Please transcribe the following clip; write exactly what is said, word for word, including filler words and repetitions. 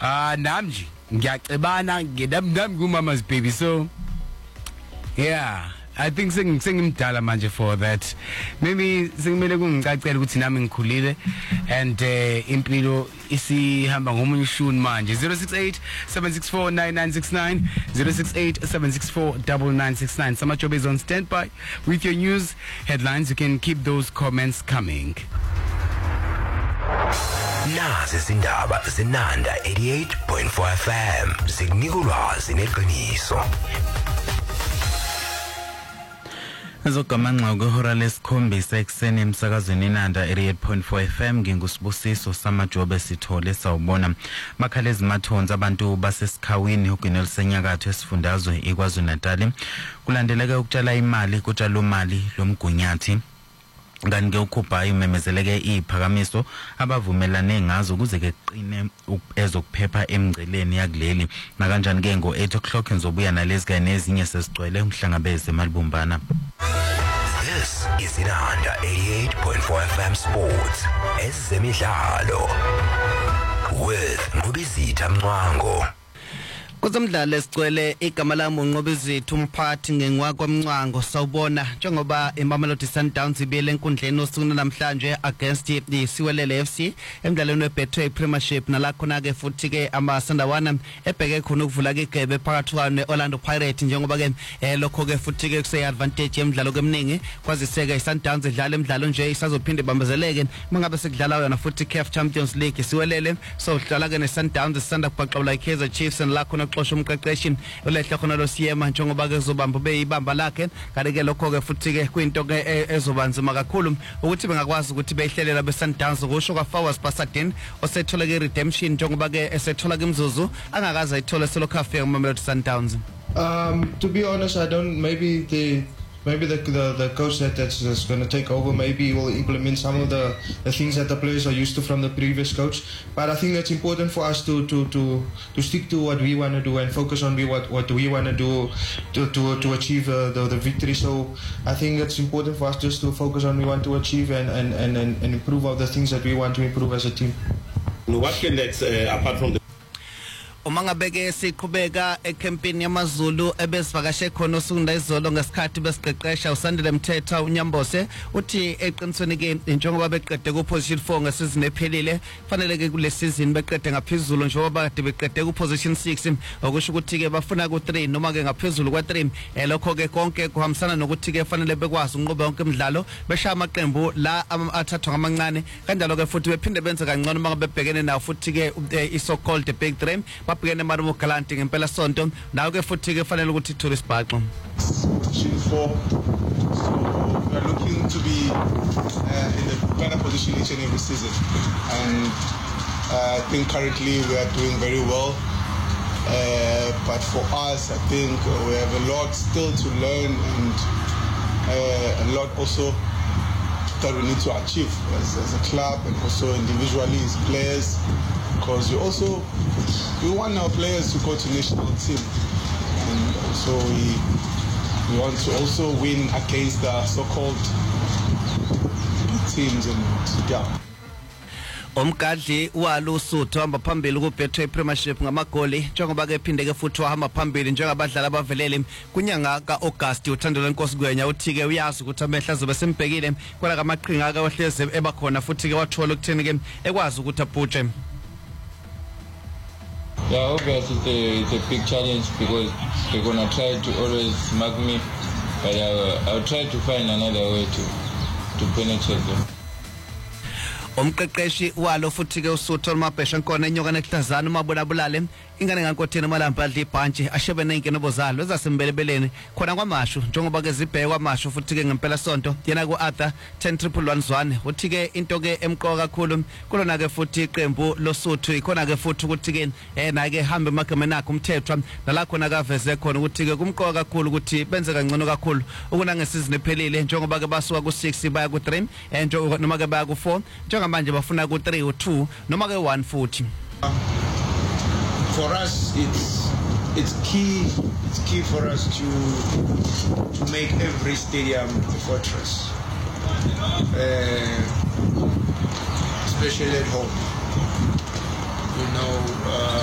Ah, namji. Ngiyacebana ngidam kumama's baby. So yeah, I think sing singimdala manje for that. Maybe singimele kungicacela ukuthi nami ngikhulile and uh, impilo isihamba ngomunye ushuni manje. zero six eight seven six four nine nine six nine zero six eight seven six four nine nine six nine. Samajobe is on standby with your news headlines. You can keep those comments coming. Nazi izindaba zenanda eighty-eight point four F M zikunika ulwazi neqiniso. Ezogamanxa kwehora lesikhombisa ekseni emsakazweni Nanda eighty-eight point four F M ngingusibusiso Samajobe sithole sawubona makhalezi mathonza abantu basesikhawini ugwini senyakatho esifundazwe iKwaZulu Natal kulandeleka ukutshala imali kutshalo mali lomgunyathi ngani ukhupha imemezeleke iphakamiso abavumelane ngazo kuze ke qine ezokuphepha emgceleni yakuleli na kanjani ke ngo eight o'clock ngizobuya nalezi kanye nezinye sesicwele umhlangabeze malibumbana. This is Nanda eighty-eight point four F M Sports ezemidlalo with Ngubizitha Mncwango. Kuzomdlalo esicwele igama lami uNqobizithu umphathi ngenwakwa Mncwango sawubona njengoba iMamelodi Sundowns ibele enkundleni osukwini namhlanje against iSiwelele F C emdlalweni weBetway Premiership nalakhona ke futhi ke amasandawana ebheke khona ukuvula ke igebe phakathi kwayo neOrlando Pirates njengoba ke lokho ke futhi ke kuse advantage emidlalo keminingi kwaziseke iSundowns idlala emidlalo nje isazophinde ibambezeleke mangabe sekudlala yona futhi C A F Champions League iSiwelele so udlala ke neSundowns isanda kubhaqabula iKaizer Chiefs nalakhona xosho umqeqeshi olehle khona lo siyema njengoba ke zobamba beyibamba lakhe kanti ke lokho ke futhi ke kwinto ke ezobanzima kakhulu ukuthi bengakwazi ukuthi behlelela beSundowns kusho ka Fawaz Pasadin osethola ke redemption njengoba ke esethola ke imzuzu angakaza ayithola selo cafe eMamelodi Sundowns. Um to be honest, I don't maybe the maybe the the, the coach that that's, that's going to take over maybe will implement some of the, the things that the players are used to from the previous coach, but I think it's important for us to to to, to stick to what we want to do and focus on we, what what we want to do to to to achieve uh, the the victory. So I think it's important for us just to focus on what we want to achieve and and and, and improve all the things that we want to improve as a team. What can that uh, apart from the umangabeke siqhubeka ecampaign yamaZulu ebesivakashe khona usungunda izolo ngesikhathi besiqeqesha uSandile Mthetha uNyambose uthi eqinisweni ke njengoba beqede ku position four ngesizini ephelile fanele ke kule season beqede ngaphezulu njengoba kade beqede ku position six okusho ukuthi ke bafuna ku three noma ke ngaphezulu kwa three lokho ke konke kuhambisana nokuthi ke fanele bekwazi unqoba yonke imidlalo beshaya amaqembu la athathwa ngamancane kanjalo ke futhi bephinde benze kangcono mangabe bebhekene nawo futhi ke iso called the big three babhekene Marimo Galanti ngempela sonto nawo ke futhi ke fanele ukuthi ithole isibhaxo. Four, so we are looking to be uh, in a better position each and every season, and uh, I think currently we are doing very well, uh, but for us I think we have a lot still to learn and uh, a lot also that we need to achieve as, as a club and also individually as players, because we also we want our players to go to national team, and also we we want to also win against the so-called big teams and yeah. Umgadli walusuthu hamba phambili ku Betway Premiership ngamagoli njengoba ke phinde ke futhi wahamba phambili njengabadlali abavelele kunyanga kaAugust uThandelo Nkosi Gwenya uthi ke uyazi ukuthi amehla azobe sembhekile kwala kamaqhinga aka wahleze ebakhona futhi ke wathola ukuthini ke ekwazi ukuthi abhutshe. Yeah, obviously it's a, it's a big challenge because they're gonna try to always mark me, but I'll, I'll try to find another way to to penetrate them. Umqeqeshi walo futhi ke usuthu olmabhesha nkona enyoka nehlazana umabulabulale ingane ngankotheni malamba adli ibhantshi ashebe nezinkenebo zalo ezasembelebeleni khona kwamashu njengoba ke zibheke kwamashu futhi ke ngempela sonto yena ku Arthur ten triple one zwane uthi ke into ke emqoka kakhulu kulona ke futhi iqembu losuthu ikhona ke futhi ukuthi ke eh na ke hambe emagameni akhe umthethwa nala khona kaveze khona ukuthi ke kumqoka kakhulu ukuthi benze kangcono kakhulu ukuna ngesizini ephelile njengoba ke basuka ku six baya ku three eh noma ke baya ku four njengamanje bafuna ku three or two noma ke one futhi. For us, it's it's key. It's key for us to to make every stadium a fortress, uh, especially at home. You know. Uh,